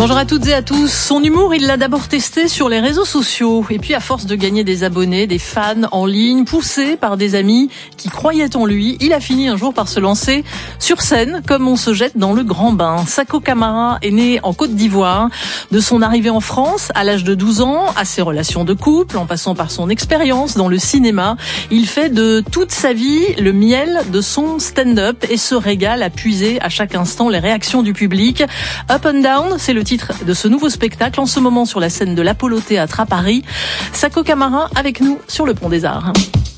Bonjour à toutes et à tous. Son humour, il l'a d'abord testé sur les réseaux sociaux. Et puis, à force de gagner des abonnés, des fans en ligne, poussé par des amis qui croyaient en lui, il a fini un jour par se lancer sur scène, comme on se jette dans le grand bain. Sako Kamara est né en Côte d'Ivoire. De son arrivée en France, à l'âge de 12 ans, à ses relations de couple, en passant par son expérience dans le cinéma, il fait de toute sa vie le miel de son stand-up et se régale à puiser à chaque instant les réactions du public. Up and Down, c'est le titre de ce nouveau spectacle, en ce moment sur la scène de l'Apollo Théâtre à Paris. Sako Kamara avec nous sur le Pont des Arts.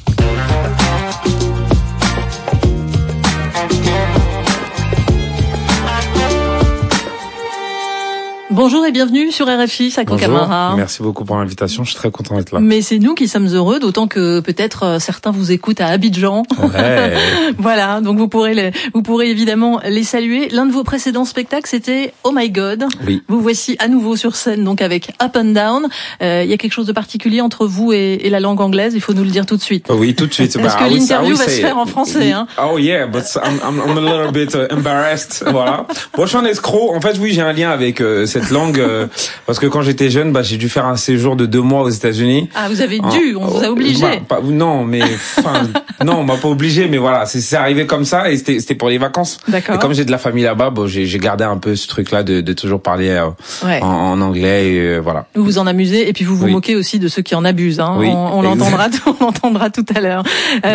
Bonjour et bienvenue sur RFI, Sako Kamara. Merci beaucoup pour l'invitation, je suis très content d'être là. Mais c'est nous qui sommes heureux, d'autant que peut-être certains vous écoutent à Abidjan. Ouais. Voilà, donc vous pourrez évidemment les saluer. L'un de vos précédents spectacles, c'était Oh My God. Oui. Vous voici à nouveau sur scène, donc avec Up and Down. Il y a quelque chose de particulier entre vous et la langue anglaise, il faut nous le dire tout de suite. Oui, tout de suite. Parce que l'interview va se faire en français. Hein. Oh yeah, but I'm a little bit embarrassed. Voilà. Bon, je suis un escroc. En fait, oui, j'ai un lien avec cette langue parce que quand j'étais jeune, j'ai dû faire un séjour de 2 mois aux États-Unis. Ah, vous avez dû, on vous a obligé. Non, mais non, on m'a pas obligé, mais voilà, c'est arrivé comme ça et c'était pour les vacances. D'accord. Et comme j'ai de la famille là-bas, j'ai gardé un peu ce truc-là de toujours parler en anglais et voilà. Vous vous en amusez et puis vous vous moquez aussi de ceux qui en abusent. Hein. Oui, on l'entendra tout à l'heure.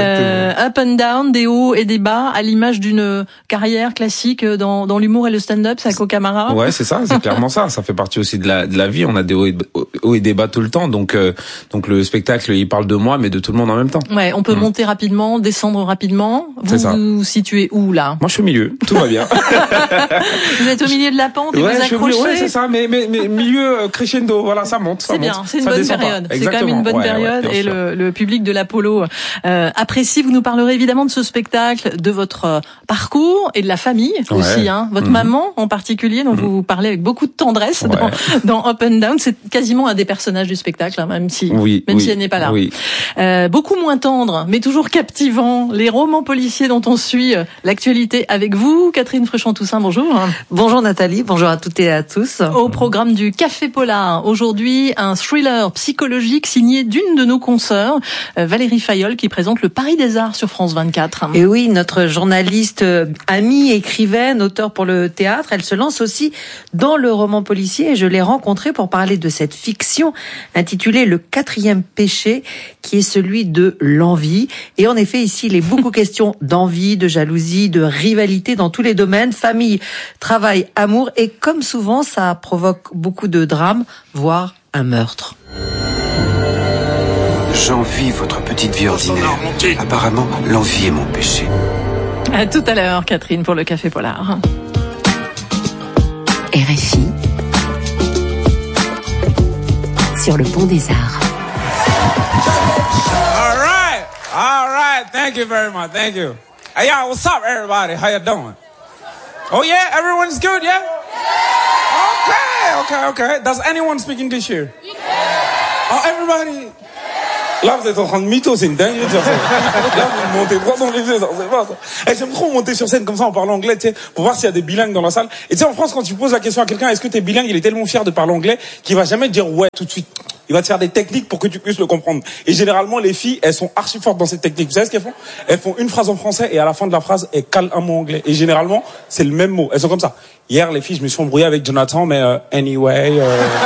Up and Down, des hauts et des bas, à l'image d'une carrière classique dans l'humour et le stand-up, Sako Kamara. Ouais, c'est ça, c'est clairement ça. Ça fait partie aussi de la vie. On a des hauts et des bas tout le temps. Donc le spectacle, il parle de moi, mais de tout le monde en même temps. Ouais, on peut monter rapidement, descendre rapidement. Vous vous situez où là? Moi, je suis au milieu. Tout va bien. Vous êtes au milieu de la pente et vous accrochez. Ouais, c'est ça. Mais milieu crescendo. Voilà, ça monte. C'est bien. C'est une bonne période. C'est quand même une bonne période et le public de l'Apollo apprécie. Vous nous parlerez évidemment de ce spectacle, de votre parcours et de la famille aussi. Hein. Votre maman en particulier, dont vous parlez avec beaucoup de tendresse dans Up and Down. C'est quasiment un des personnages du spectacle, hein, même si elle n'est pas là. Oui. Beaucoup moins tendre, mais toujours captivant. Les romans policiers dont on suit l'actualité avec vous. Catherine Fruchon-Toussaint, bonjour. Bonjour Nathalie, bonjour à toutes et à tous. Au programme du Café Polar, aujourd'hui, un thriller psychologique signé d'une de nos consoeurs, Valérie Fayolle, qui présente le Paris des Arts sur France 24. Et oui, notre journaliste amie, écrivaine, auteure pour le théâtre, elle se lance aussi dans le roman policier et je l'ai rencontrée pour parler de cette fiction intitulée Le 4e péché, qui est celui de l'envie. Et en effet, ici, il est beaucoup question d'envie, de jalousie, de rivalité dans tous les domaines, famille, travail, amour. Et comme souvent, ça provoque beaucoup de drames, voire un meurtre. J'envie votre petite vie ordinaire. Apparemment, l'envie est mon péché. À tout à l'heure, Catherine, pour le Café Polar. RFI sur le Pont des Arts. All right. Thank you very much. Thank you. Hey, y'all, what's up, everybody? How you doing? Oh yeah, everyone's good, yeah? Okay. Does anyone speak English here? Yeah. Oh, everybody. Là, vous êtes en train de mytho, c'est une dinguerie de faire ça. Là, vous montez droit dans les yeux, c'est pas ça. Et j'aime trop monter sur scène comme ça en parlant anglais, tu sais, pour voir s'il y a des bilingues dans la salle. Et tu sais, en France, quand tu poses la question à quelqu'un, est-ce que t'es bilingue, il est tellement fier de parler anglais qu'il va jamais te dire ouais tout de suite. Il va te faire des techniques pour que tu puisses le comprendre. Et généralement, les filles, elles sont archi fortes dans cette technique. Vous savez ce qu'elles font? Elles font une phrase en français et à la fin de la phrase, elles calent un mot anglais. Et généralement, c'est le même mot. Elles sont comme ça. Hier, les filles, je me suis embrouillé avec Jonathan, mais anyway.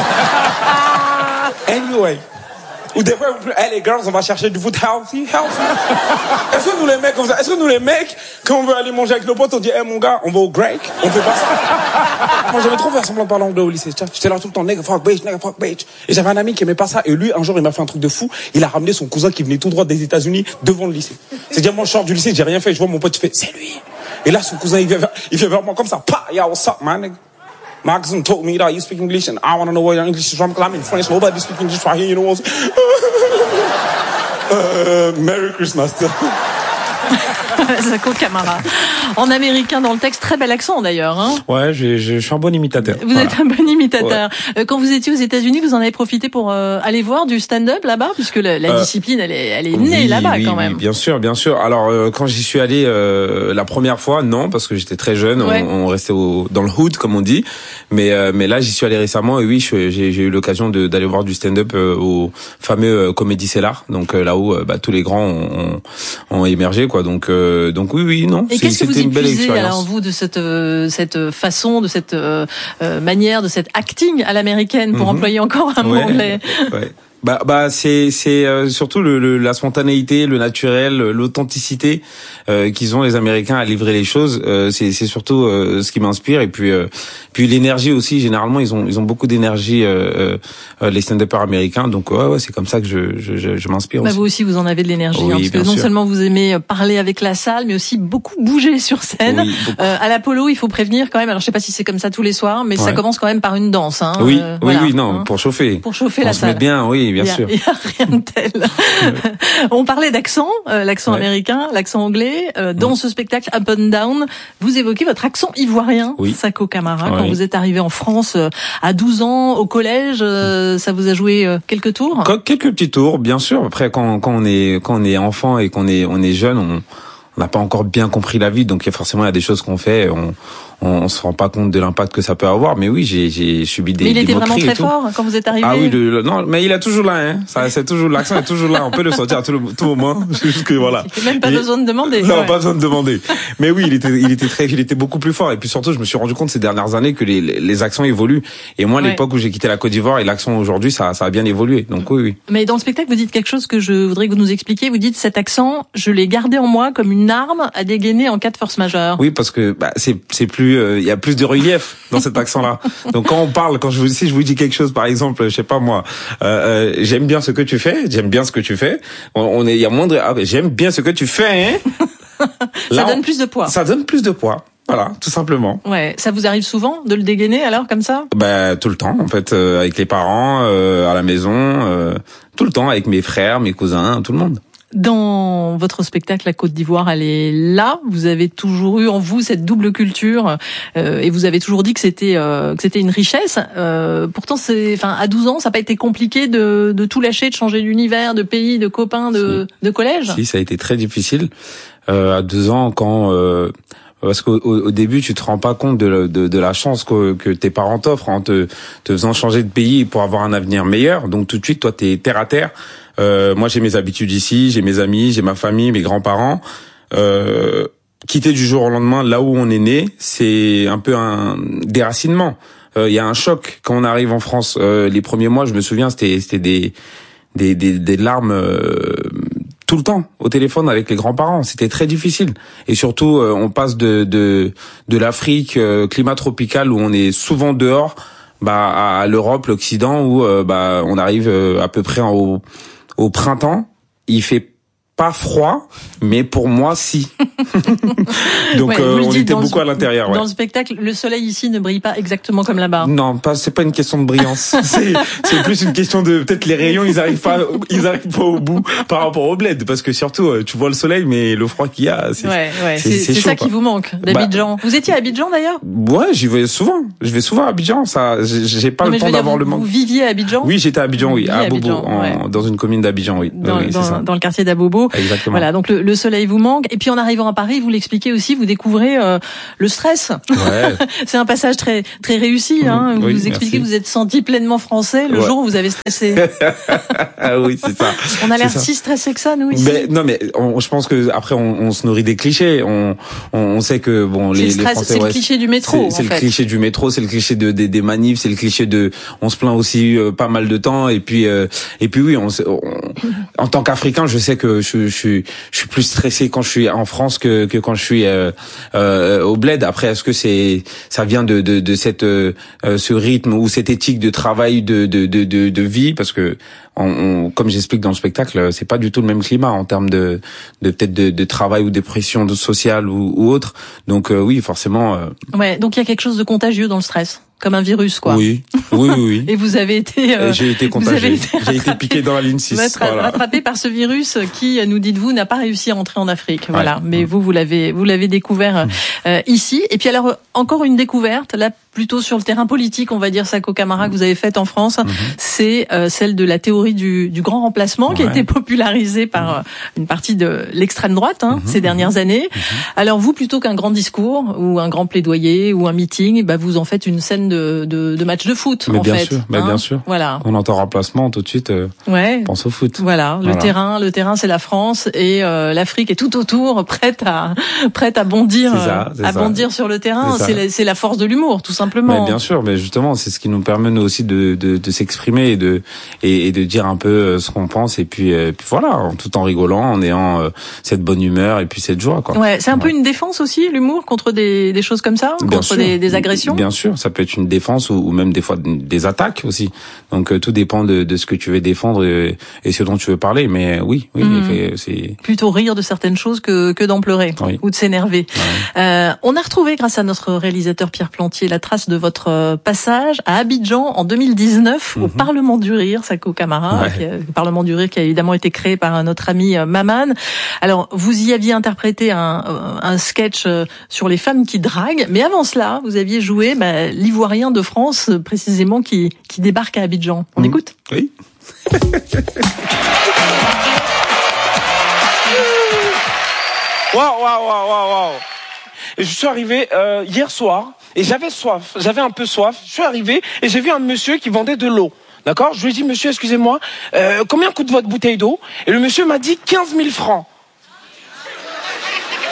Anyway. Ou des fois, les girls, on va chercher du food healthy. Est-ce que nous les mecs, quand on veut aller manger avec nos potes, on dit, mon gars, on va au Greg? On fait pas ça. Moi, j'avais trop fait semblant de parler anglais au lycée. J'étais là tout le temps, nigga fuck bitch. Et j'avais un ami qui aimait pas ça. Et lui, un jour, il m'a fait un truc de fou. Il a ramené son cousin qui venait tout droit des États-Unis devant le lycée. C'est-à-dire, moi, je sors du lycée, j'ai rien fait. Je vois mon pote, je fais, c'est lui. Et là, son cousin, il vient vers moi comme ça. Pa, yeah, what's up, man, nigga? My cousin told me that you speak English and I want to know where your English is from because I'm in French. Nobody speaks English right here, you know what I'm saying? Merry Christmas. Sako Kamara. En américain dans le texte, très bel accent d'ailleurs. Hein. Ouais, je suis un bon imitateur. Vous êtes un bon imitateur. Ouais. Quand vous étiez aux États-Unis, vous en avez profité pour aller voir du stand-up là-bas, puisque la discipline, elle est née là-bas quand même. Oui, bien sûr. Alors quand j'y suis allé la première fois, non, parce que j'étais très jeune. Ouais. On restait dans le hood, comme on dit. Mais là, j'y suis allé récemment et oui, j'ai eu l'occasion d'aller voir du stand-up au fameux Comedy Cellar, donc là où tous les grands ont émergé, quoi. Donc oui, non. Et qu'est-ce que vous une belle expérience. Alors vous de cette façon, de cette manière, de cette acting à l'américaine, pour employer encore un mot anglais. Ouais. C'est surtout la spontanéité, le naturel, l'authenticité qu'ils ont les Américains à livrer les choses. C'est surtout ce qui m'inspire, et puis l'énergie aussi. Généralement ils ont beaucoup d'énergie, les stand-uppers américains. Donc ouais, c'est comme ça que je m'inspire. Aussi. Vous aussi vous en avez de l'énergie, oui, parce que non seulement vous aimez parler avec la salle, mais aussi beaucoup bouger sur scène. Oui, à l'Apollo, il faut prévenir quand même. Alors je sais pas si c'est comme ça tous les soirs, mais ça commence quand même par une danse. Hein, oui, voilà, non, hein, pour chauffer la salle. On se met bien, oui. Bien sûr. Il y a rien de tel. On parlait d'accent, l'accent américain, l'accent anglais. Dans ce spectacle Up and Down, vous évoquez votre accent ivoirien, Sako Kamara. Quand vous êtes arrivé en France à 12 ans, au collège, ça vous a joué quelques tours? Quelques petits tours, bien sûr. Après, quand on est enfant et qu'on est jeune, on n'a pas encore bien compris la vie, donc forcément il y a des choses qu'on fait, on se rend pas compte de l'impact que ça peut avoir. Mais oui, j'ai subi des. Mais il était vraiment très fort quand vous êtes arrivé. Ah oui, non, mais il a toujours là, hein. C'est toujours l'accent est toujours là. On peut le sentir à tout moment. Jusque voilà. Même pas besoin de demander. Non, pas besoin de demander. Mais oui, il était beaucoup plus fort. Et puis surtout, je me suis rendu compte ces dernières années que les accents évoluent. Et moi, à l'époque où j'ai quitté la Côte d'Ivoire, et l'accent aujourd'hui, ça a bien évolué. Donc oui. Mais dans le spectacle, vous dites quelque chose que je voudrais que vous nous expliquiez. Vous dites cet accent, je l'ai gardé en moi comme une arme à dégainer en cas de force majeure. Oui, parce que c'est plus, il y a plus de relief dans cet accent-là. Donc quand on parle, si je vous dis quelque chose, par exemple, je sais pas moi, j'aime bien ce que tu fais, il y a moins de, j'aime bien ce que tu fais, hein. Ça donne plus de poids. Ça donne plus de poids. Voilà, tout simplement. Ouais, ça vous arrive souvent de le dégainer alors comme ça? Tout le temps en fait, avec les parents, à la maison, tout le temps avec mes frères, mes cousins, tout le monde. Dans votre spectacle, la Côte d'Ivoire, elle est là. Vous avez toujours eu en vous cette double culture, et vous avez toujours dit que c'était une richesse. Pourtant, à 12 ans, ça n'a pas été compliqué de tout lâcher, de changer d'univers, de pays, de copains, de collège. Si, ça a été très difficile. À 12 ans, parce qu'au début, tu te rends pas compte de la chance que tes parents t'offrent en te faisant changer de pays pour avoir un avenir meilleur. Donc tout de suite, toi, t'es terre à terre. Moi, j'ai mes habitudes ici, j'ai mes amis, j'ai ma famille, mes grands-parents. Quitter du jour au lendemain, là où on est né, c'est un peu un déracinement. Il y a un choc quand on arrive en France. Les premiers mois, je me souviens, c'était des larmes tout le temps au téléphone avec les grands-parents. C'était très difficile. Et surtout, on passe de l'Afrique, climat tropical où on est souvent dehors, à l'Europe, l'Occident où on arrive à peu près au printemps. Il fait pas froid, mais pour moi, si. Donc, on était beaucoup à l'intérieur. Dans le spectacle, le soleil ici ne brille pas exactement comme là-bas. Non, c'est pas une question de brillance. c'est plus une question de, peut-être les rayons, ils arrivent pas au bout par rapport au bled. Parce que surtout, tu vois le soleil, mais le froid qu'il y a, c'est chaud, ça qui vous manque, d'Abidjan. Vous étiez à Abidjan d'ailleurs? Ouais, j'y vais souvent. Je vais souvent à Abidjan. Ça, j'ai pas le temps d'avoir le manque. Vous viviez à Abidjan? Oui, j'étais à Abidjan, oui. À Abobo, dans une commune d'Abidjan, oui. Dans le quartier d'Abobo. Exactement. Voilà, donc le soleil vous manque. Et puis en arrivant à Paris, vous l'expliquez aussi, vous découvrez le stress. Ouais. C'est un passage très très réussi. Hein. Vous nous expliquez que vous êtes senti pleinement français le jour où vous avez stressé. Ah oui, c'est ça. On a l'air si stressé que ça, nous ici. Je pense que après on se nourrit des clichés. On sait que les Français. C'est le cliché du métro. C'est le cliché du métro, c'est le cliché des manifs, c'est le cliché on se plaint aussi pas mal de temps. Et puis oui, en tant qu'Africain, je sais que je suis plus stressé quand je suis en France que quand je suis au bled. Après, est-ce que ça vient de cette ce rythme ou cette éthique de travail de vie, parce que comme j'explique dans le spectacle, c'est pas du tout le même climat en termes de peut-être de travail ou de pression sociale ou autre. Donc oui, forcément. Ouais, donc il y a quelque chose de contagieux dans le stress. comme un virus, quoi. Oui. Et vous avez été, j'ai été contagé. J'ai été piqué dans la ligne 6. Vous êtes rattrapé par ce virus qui, nous dites-vous, n'a pas réussi à entrer en Afrique. Voilà. Mais vous l'avez découvert ici. Et puis alors, encore une découverte, là, plutôt sur le terrain politique, on va dire, Sako Kamara, que vous avez faite en France, c'est celle de la théorie du grand remplacement, qui a été popularisée par une partie de l'extrême droite ces dernières années. Alors vous, plutôt qu'un grand discours ou un grand plaidoyer ou un meeting, vous en faites une scène de match de foot. Mais en bien fait, sûr, bien sûr. Voilà. On entend remplacement, tout de suite, on pense au foot. Voilà, le terrain, c'est la France et l'Afrique est tout autour, prête à bondir, bondir sur le terrain. C'est la force de l'humour, tout simplement. Mais bien sûr, mais justement, c'est ce qui nous permet nous aussi de s'exprimer et de dire un peu ce qu'on pense et puis voilà, tout en rigolant, en ayant cette bonne humeur et puis cette joie, quoi. Ouais, c'est un peu une défense aussi, l'humour, contre des choses comme ça, contre des agressions. Bien sûr, ça peut être une défense ou même des fois des attaques aussi. Donc tout dépend de ce que tu veux défendre et ce dont tu veux parler. Mais oui, c'est plutôt rire de certaines choses que d'en pleurer ou de s'énerver. On a retrouvé, grâce à notre réalisateur Pierre Plantier, la trace de votre passage à Abidjan en 2019 au Parlement du Rire, Sako Kamara, le Parlement du Rire qui a évidemment été créé par notre ami Maman. Alors, vous y aviez interprété un sketch sur les femmes qui draguent, mais avant cela, vous aviez joué l'Ivoirien de France, précisément, qui débarque à Abidjan. On écoute ? Oui. Waouh. Et je suis arrivé hier soir et j'avais soif, j'avais un peu soif. Je suis arrivé et j'ai vu un monsieur qui vendait de l'eau. D'accord ? Je lui ai dit, monsieur, excusez-moi, combien coûte votre bouteille d'eau ? Et le monsieur m'a dit 15 000 francs.